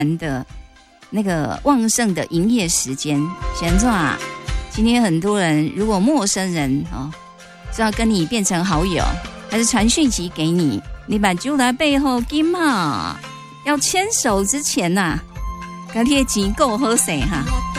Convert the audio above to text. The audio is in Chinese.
的那个旺盛的营业时间。贤壮啊，今天很多人如果陌生人是要跟你变成好友，还是传讯息给你，你把就来背后金嘛，要牵手之前呐，跟你的钱够好势哈。